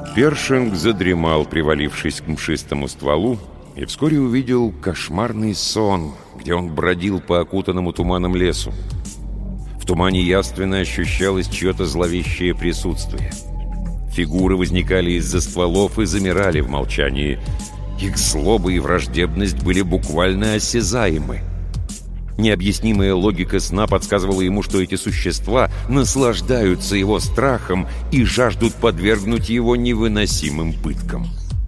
Першинг задремал, привалившись к мшистому стволу, и вскоре увидел кошмарный сон, где он бродил по окутанному туманом лесу. В тумане явственно ощущалось чье-то зловещее присутствие. Фигуры возникали из-за стволов и замирали в молчании. Их злоба и враждебность были буквально осязаемы. Необъяснимая логика сна подсказывала ему, что эти существа наслаждаются его страхом и жаждут подвергнуть его невыносимым пыткам.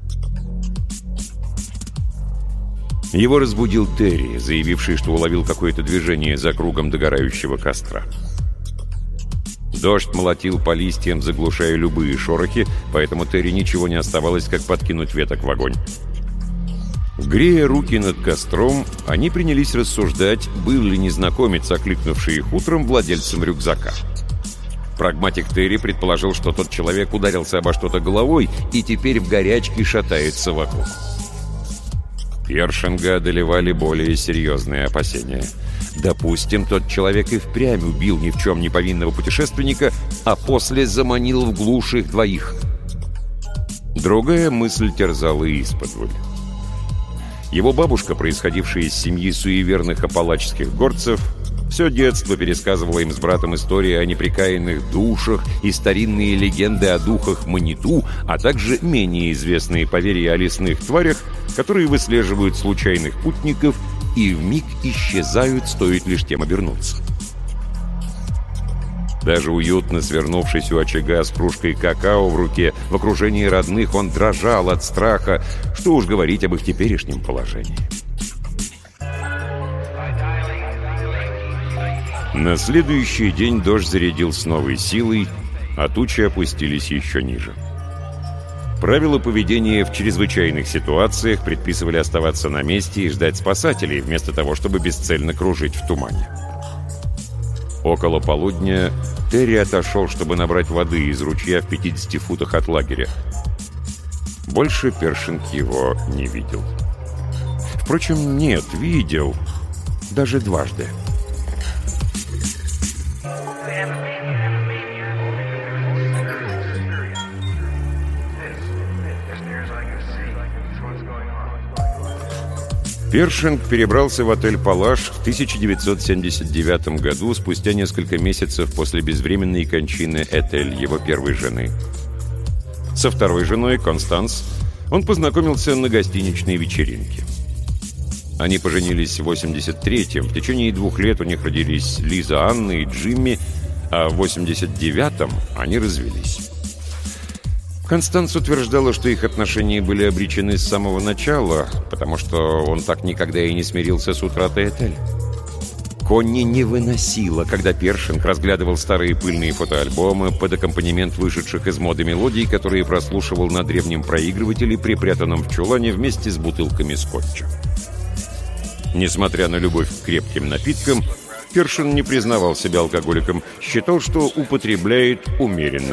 Его разбудил Терри, заявивший, что уловил какое-то движение за кругом догорающего костра. Дождь молотил по листьям, заглушая любые шорохи, поэтому Терри ничего не оставалось, как подкинуть веток в огонь. Грея руки над костром, они принялись рассуждать, был ли незнакомец, окликнувший их утром, владельцем рюкзака. Прагматик Терри предположил, что тот человек ударился обо что-то головой и теперь в горячке шатается вокруг. Першинга одолевали более серьезные опасения. Допустим, тот человек и впрямь убил ни в чем не повинного путешественника, а после заманил в глушь их двоих. Другая мысль терзала исподволь. Его бабушка, происходившая из семьи суеверных апалачских горцев, все детство пересказывала им с братом истории о непрекаянных душах и старинные легенды о духах Маниту, а также менее известные поверья о лесных тварях, которые выслеживают случайных путников и вмиг исчезают, стоит лишь тем обернуться. Даже уютно свернувшись у очага с кружкой какао в руке, в окружении родных, он дрожал от страха, что уж говорить об их теперешнем положении. На следующий день дождь зарядил с новой силой, а тучи опустились еще ниже. Правила поведения в чрезвычайных ситуациях предписывали оставаться на месте и ждать спасателей, вместо того, чтобы бесцельно кружить в тумане. Около полудня Терри отошел, чтобы набрать воды из ручья в 50 футах от лагеря. Больше Першинг его не видел. Впрочем, нет, видел. Даже дважды. Першинг перебрался в отель «Палаш» в 1979 году, спустя несколько месяцев после безвременной кончины Этель, его первой жены. Со второй женой, Констанс, он познакомился на гостиничной вечеринке. Они поженились в 83-м, в течение 2 лет у них родились Лиза, Анна и Джимми, а в 89-м они развелись. Констанс утверждала, что их отношения были обречены с самого начала, потому что он так никогда и не смирился с утратой Этель. Конни не выносила, когда Першинг разглядывал старые пыльные фотоальбомы под аккомпанемент вышедших из моды мелодий, которые прослушивал на древнем проигрывателе, припрятанном в чулане вместе с бутылками скотча. Несмотря на любовь к крепким напиткам, Першинг не признавал себя алкоголиком, считал, что употребляет умеренно.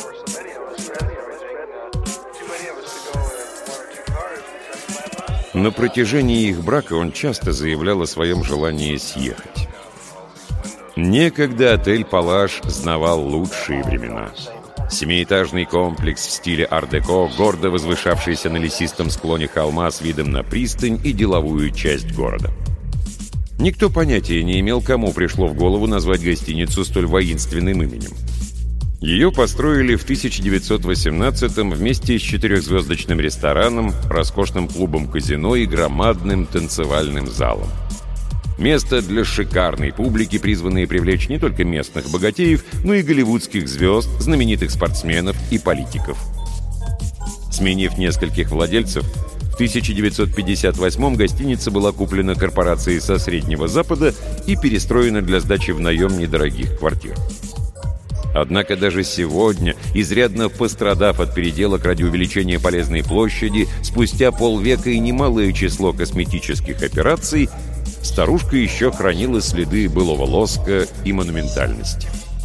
На протяжении их брака он часто заявлял о своем желании съехать. Некогда отель «Палаш» знавал лучшие времена. Семиэтажный комплекс в стиле ар-деко, гордо возвышавшийся на лесистом склоне холма с видом на пристань и деловую часть города. Никто понятия не имел, кому пришло в голову назвать гостиницу столь воинственным именем. Ее построили в 1918-м вместе с 4-звездочным рестораном, роскошным клубом-казино и громадным танцевальным залом. Место для шикарной публики, призванное привлечь не только местных богатеев, но и голливудских звезд, знаменитых спортсменов и политиков. Сменив нескольких владельцев, в 1958-м гостиница была куплена корпорацией со Среднего Запада и перестроена для сдачи в наем недорогих квартир. Однако даже сегодня, изрядно пострадав от переделок ради увеличения полезной площади, спустя полвека и немалое число косметических операций, старушка еще хранила следы былого лоска и монументальности.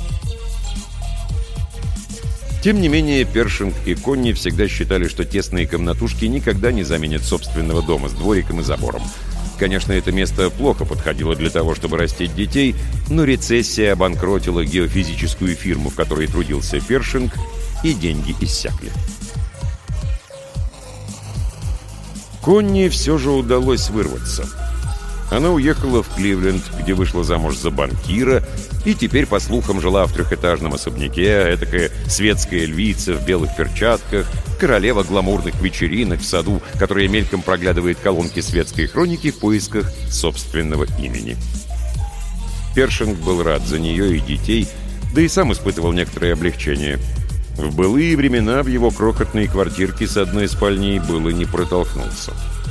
Тем не менее, Першинг и Конни всегда считали, что тесные комнатушки никогда не заменят собственного дома с двориком и забором. Конечно, это место плохо подходило для того, чтобы растить детей, но рецессия обанкротила геофизическую фирму, в которой трудился Першинг, и деньги иссякли. Конни все же удалось вырваться. Она уехала в Кливленд, где вышла замуж за банкира, и теперь, по слухам, жила в трехэтажном особняке, этакая светская львица в белых перчатках, королева гламурных вечеринок в саду, которая мельком проглядывает колонки светской хроники в поисках собственного имени. Першинг был рад за нее и детей, да и сам испытывал некоторое облегчение. В былые времена в его крохотной квартирке с одной спальней было не протолкнуться.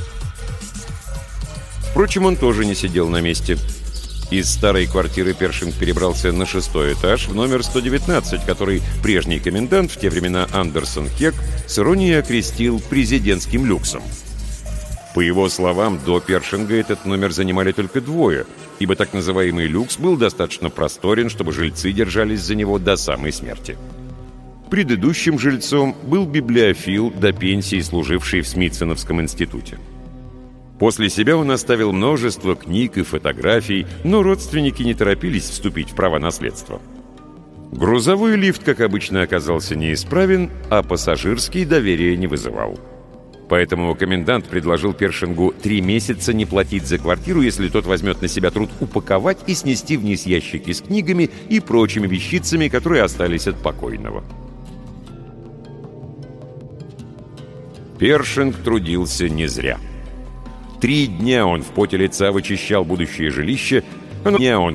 Впрочем, он тоже не сидел на месте. Из старой квартиры Першинг перебрался на 6-й этаж в номер 119, который прежний комендант, в те времена Андерсон Хек, с иронией окрестил президентским люксом. По его словам, до Першинга этот номер занимали только двое, ибо так называемый люкс был достаточно просторен, чтобы жильцы держались за него до самой смерти. Предыдущим жильцом был библиофил, до пенсии служивший в Смитсоновском институте. После себя он оставил множество книг и фотографий, но родственники не торопились вступить в право наследства. Грузовой лифт, как обычно, оказался неисправен, а пассажирский доверия не вызывал. Поэтому комендант предложил Першингу 3 месяца не платить за квартиру, если тот возьмет на себя труд упаковать и снести вниз ящики с книгами и прочими вещицами, которые остались от покойного. Першинг трудился не зря. 3 дня он в поте лица вычищал будущее жилище, а на дня он